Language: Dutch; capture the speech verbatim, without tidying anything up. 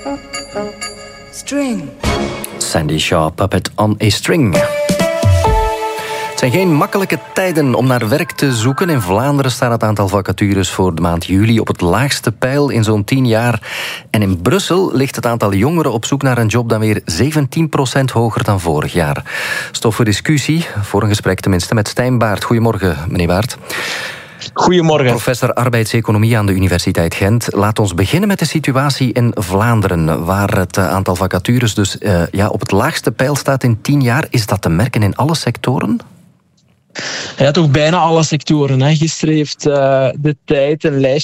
String. Sandy Shaw, Puppet on a String. Het zijn geen makkelijke tijden om naar werk te zoeken. In Vlaanderen staat het aantal vacatures voor de maand juli op het laagste peil in zo'n tien jaar. En in Brussel ligt het aantal jongeren op zoek naar een job dan weer zeventien procent hoger dan vorig jaar. Stof voor discussie, voor een gesprek tenminste, met Stijn Baert. Goedemorgen, meneer Baert. Goedemorgen. Professor arbeidseconomie aan de Universiteit Gent. Laat ons beginnen met de situatie in Vlaanderen, waar het aantal vacatures dus uh, ja, op het laagste peil staat in tien jaar. Is dat te merken in alle sectoren? Ja, toch bijna alle sectoren. Hè. Gisteren heeft uh, de tijd een lijstje